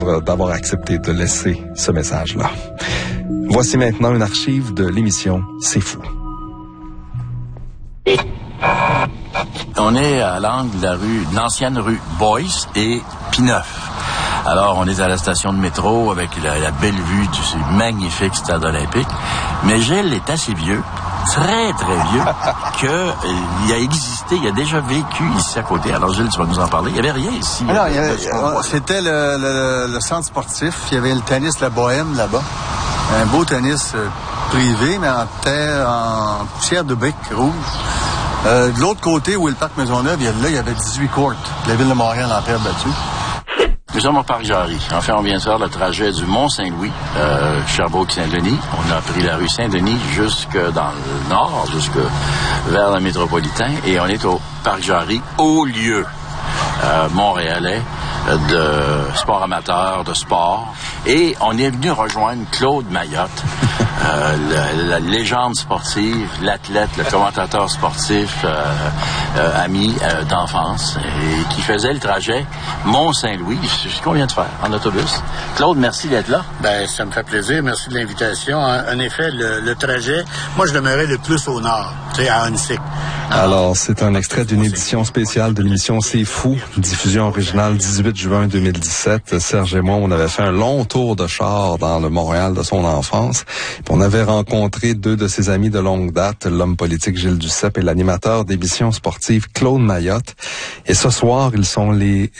d'avoir accepté de laisser ce message-là. Voici maintenant une archive de l'émission C'est fou. On est à l'angle de l'ancienne rue Boyce et Pineuf. Alors, on est à la station de métro avec la belle vue du magnifique stade olympique. Mais Gilles est assez vieux, très, très vieux, il a déjà vécu ici à côté. Alors, Gilles, tu vas nous en parler. Il n'y avait rien ici. Alors, c'était le centre sportif. Il y avait le tennis La Bohème là-bas. Un beau tennis privé, mais en terre, en poussière de briques rouges. De l'autre côté, où est le parc Maisonneuve, il y avait 18 courts. La ville de Montréal en terre battue. Nous sommes au parc Jarry. En fait, on vient de faire le trajet du Mont-Saint-Louis, Sherbrooke-Saint-Denis. On a pris la rue Saint-Denis jusque dans le nord, jusque vers le métropolitain. Et on est au parc Jarry, haut lieu montréalais de sport amateur, de sport. Et on est venu rejoindre Claude Mayotte, la légende sportive, l'athlète, le commentateur sportif, ami d'enfance, et qui faisait le trajet Mont-Saint-Louis, c'est ce qu'on vient de faire, en autobus. Claude, merci d'être là. Ben, ça me fait plaisir, merci de l'invitation. En effet, le trajet, moi je demeurais le plus au nord, tu sais, à Huntsic. Alors, c'est un extrait d'une édition spéciale de l'émission C'est fou, diffusion originale 18 juin 2017. Serge et moi, on avait fait un long tour de char dans le Montréal de son enfance. Puis on avait rencontré deux de ses amis de longue date, l'homme politique Gilles Duceppe et l'animateur d'émissions sportives Claude Mayotte. Et ce soir, ils sont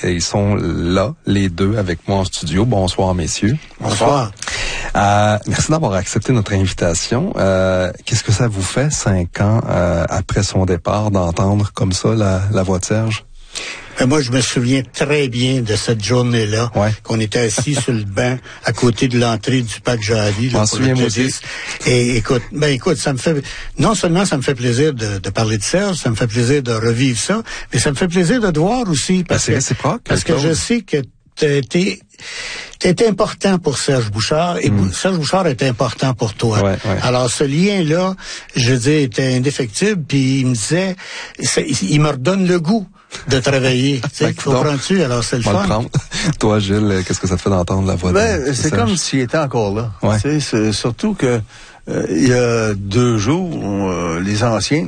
là, les deux, avec moi en studio. Bonsoir, messieurs. Bonsoir. Merci d'avoir accepté notre invitation. Qu'est-ce que ça vous fait 5 ans après son départ d'entendre comme ça la voix de Serge? Moi, je me souviens très bien de cette journée-là, qu'on était assis sur le banc à côté de l'entrée du parc Jarry. Je m'en souviens moi aussi. Et écoute, ça me fait, non seulement ça me fait plaisir de parler de Serge, ça me fait plaisir de revivre ça, mais ça me fait plaisir de te voir aussi. Parce que je sais que t'as été important pour Serge Bouchard et Serge Bouchard était important pour toi. Ouais. Alors ce lien-là, je veux dire, était indéfectible, puis il me disait, il me redonne le goût de travailler. Tu sais, comprends-tu? Alors c'est le fun. Toi, Gilles, qu'est-ce que ça te fait d'entendre la voix de c'est comme s'il était encore là. Ouais. Tu sais, c'est surtout que il y a 2 jours, les anciens,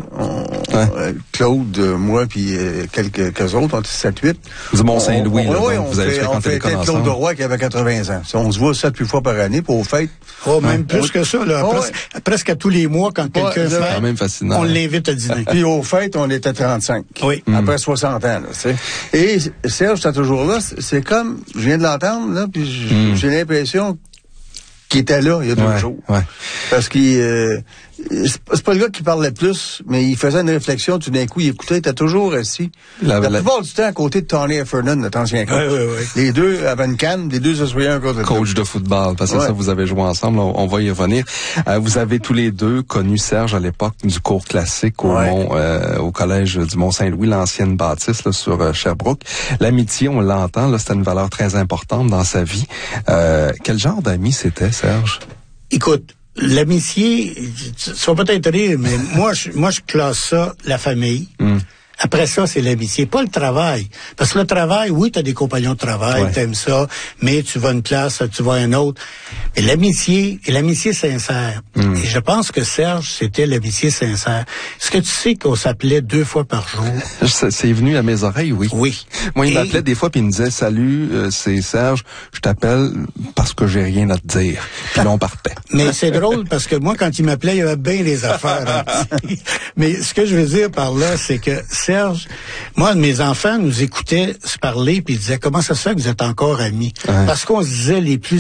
Claude, moi, puis quelques autres, on était 7-8. Du Mont-Saint-Louis, vous avez fréquenté l'école ensemble. Claude Roy qui avait 80 ans. On se voit 7-8 fois par année pour aux fêtes. Oh, même plus que ça, là. Presque à tous les mois, quand quelqu'un fait, quand même fascinant. on l'invite à dîner. Puis aux fêtes, on était 35. Oui. Après 60 ans, là, tu sais. Et Serge, t'es toujours là. C'est comme, je viens de l'entendre, là, puis j'ai l'impression qu'il était là il y a 2 jours. Ouais. Parce qu'il c'est pas le gars qui parlait plus, mais il faisait une réflexion, tout d'un coup, il écoutait, il était toujours assis. La plupart du temps à côté de Tony Heffernan, notre ancien coach. Oui. Les deux avaient une canne, les deux s'assoyaient un côté de l'autre. Coach de football, parce que ça, vous avez joué ensemble, on va y revenir. Vous avez tous les deux connu Serge à l'époque du cours classique au collège du Mont-Saint-Louis, l'ancienne bâtisse là, sur Sherbrooke. L'amitié, on l'entend, là, c'était une valeur très importante dans sa vie. Quel genre d'ami c'était, Serge? Écoute, l'amitié, tu vas peut-être rire, mais moi, je classe ça, la famille. Après ça, c'est l'amitié, pas le travail. Parce que le travail, oui, t'as des compagnons de travail, t'aimes ça, mais tu vas à une place, tu vas à une autre. Mais l'amitié, et l'amitié sincère. Et je pense que Serge, c'était l'amitié sincère. Est-ce que tu sais qu'on s'appelait 2 fois par jour? C'est venu à mes oreilles, oui. Oui. Moi, il m'appelait des fois puis il me disait, salut, c'est Serge, je t'appelle parce que j'ai rien à te dire. Puis là, on partait. Mais c'est drôle parce que moi, quand il m'appelait, il y avait bien les affaires. Mais ce que je veux dire par là, c'est que Serge, moi, mes enfants nous écoutaient se parler puis ils disaient, comment ça se fait que vous êtes encore amis? Parce qu'on se disait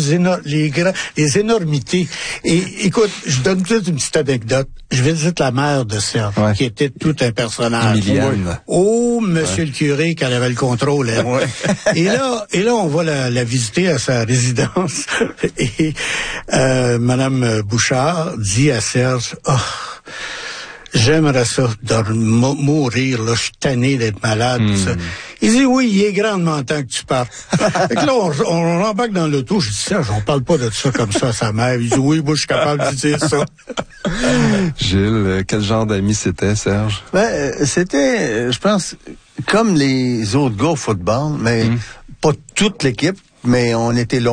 les énormités. Et écoute, je donne peut-être une petite anecdote. Je visite la mère de Serge, qui était tout un personnage. Emilienne. Oh, monsieur le curé, qu'elle avait le contrôle. Et là, on va la visiter à sa résidence. Et Madame Bouchard dit à Serge, j'aimerais ça mourir, là, je suis tanné d'être malade, tout ça. Il dit, oui, il est grandement temps que tu partes. Fait que là, on embarque dans l'auto, je dis, Serge, on parle pas de ça comme ça à sa mère. Il dit, oui, moi, je suis capable de dire ça. Gilles, quel genre d'ami c'était, Serge? C'était, je pense, comme les autres gars au football, mais pas toute l'équipe. mais on était